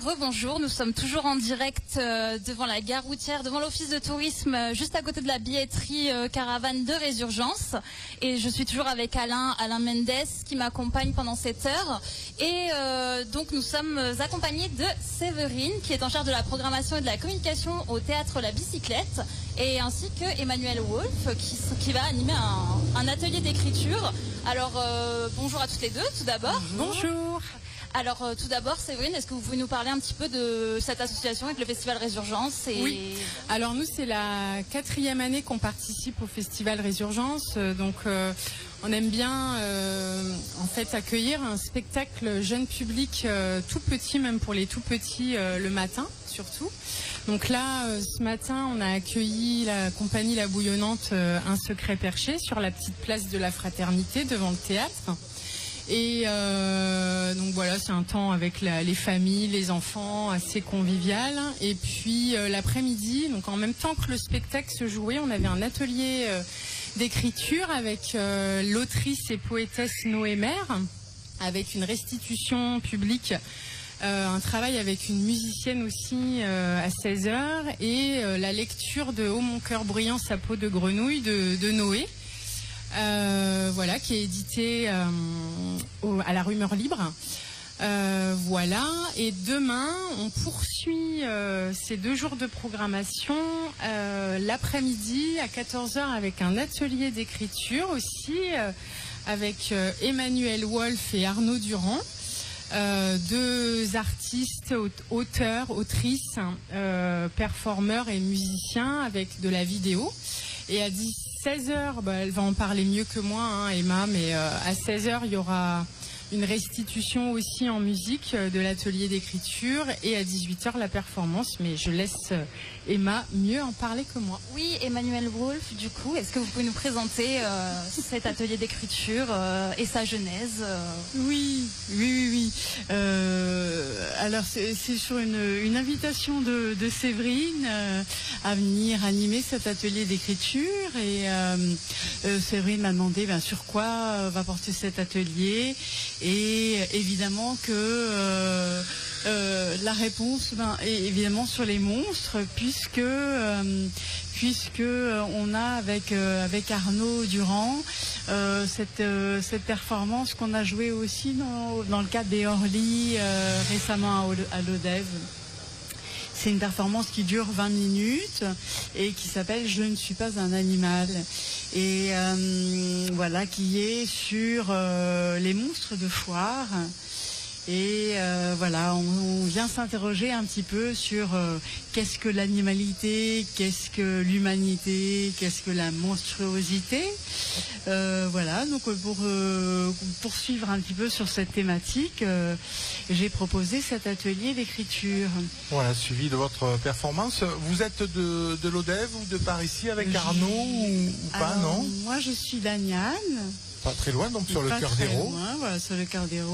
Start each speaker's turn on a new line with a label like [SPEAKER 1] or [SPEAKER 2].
[SPEAKER 1] rebonjour, nous sommes toujours en direct devant la gare routière, devant l'office de tourisme, juste à côté de la billetterie Caravane de Résurgence. Et je suis toujours avec Alain Mendes qui m'accompagne pendant cette heure. Et donc nous sommes accompagnés de Séverine qui est en charge de la programmation et de la communication au théâtre La Bicyclette. Et ainsi que Emmanuel Wolf qui va animer un atelier d'écriture. Alors bonjour à toutes les deux tout d'abord.
[SPEAKER 2] Bonjour.
[SPEAKER 1] Alors tout d'abord Séverine, est-ce que vous pouvez nous parler un petit peu de cette association avec le Festival Résurgence
[SPEAKER 2] Oui, alors nous c'est la 4e année qu'on participe au Festival Résurgence, donc on aime bien en fait accueillir un spectacle jeune public tout petit, même pour les tout petits le matin surtout. Donc là ce matin on a accueilli la compagnie La Bouillonnante Un Secret Perché sur la petite place de la Fraternité devant le théâtre. Et donc voilà, c'est un temps avec les familles, les enfants, assez convivial. Et puis l'après-midi, donc en même temps que le spectacle se jouait, on avait un atelier d'écriture avec l'autrice et poétesse Noé Mère, avec une restitution publique, un travail avec une musicienne aussi à 16h, et la lecture de Oh mon cœur bruyant, sa peau de grenouille de Noé. Voilà, qui est édité à la Rumeur Libre. Voilà, et demain on poursuit ces 2 jours de programmation l'après-midi à 14h avec un atelier d'écriture aussi avec Emmanuel Wolf et Arnaud Durand, 2 artistes, auteurs, autrices, performeurs et musiciens avec de la vidéo. Et à 16h, elle va en parler mieux que moi, Emma, mais à 16h, il y aura une restitution aussi en musique de l'atelier d'écriture, et à 18h, la performance, mais je laisse Emma mieux en parler que moi.
[SPEAKER 1] Oui, Emmanuel Wolf, du coup, est-ce que vous pouvez nous présenter cet atelier d'écriture et sa genèse
[SPEAKER 3] Oui. Alors c'est sur une invitation de Séverine à venir animer cet atelier d'écriture, et Séverine m'a demandé sur quoi va porter cet atelier, et évidemment que la réponse est évidemment sur les monstres, puisque on a avec Arnaud Durand cette performance qu'on a jouée aussi dans le cadre des Orly récemment à l'Odève. C'est une performance qui dure 20 minutes et qui s'appelle Je ne suis pas un animal, et voilà, qui est sur les monstres de foire. Et voilà, on vient s'interroger un petit peu sur qu'est-ce que l'animalité, qu'est-ce que l'humanité, qu'est-ce que la monstruosité. Voilà, donc pour poursuivre un petit peu sur cette thématique, j'ai proposé cet atelier d'écriture.
[SPEAKER 4] Voilà, suivi de votre performance. Vous êtes de l'Odève ou de par ici avec Arnaud ou pas? Non,
[SPEAKER 3] moi je suis d'Agnan.
[SPEAKER 4] Pas très loin, donc sur le cœur d'Hérault.
[SPEAKER 3] Voilà, sur le cœur d'Hérault.